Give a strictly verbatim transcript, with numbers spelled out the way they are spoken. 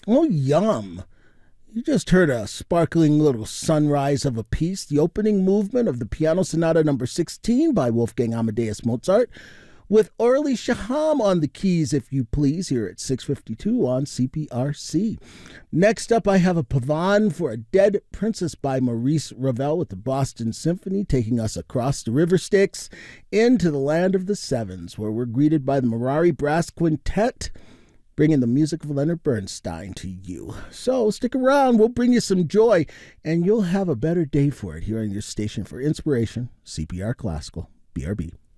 Oh, yum. You just heard a sparkling little sunrise of a piece, the opening movement of the Piano Sonata number sixteen by Wolfgang Amadeus Mozart, with Orly Shaham on the keys, if you please, here at six fifty-two on C P R C. Next up, I have a Pavane for a Dead Princess by Maurice Ravel with the Boston Symphony, taking us across the river Styx into the land of the Sevens, where we're greeted by the Marari Brass Quintet, bringing the music of Leonard Bernstein to you. So stick around, we'll bring you some joy, and you'll have a better day for it here on your station for inspiration, C P R Classical, B R B.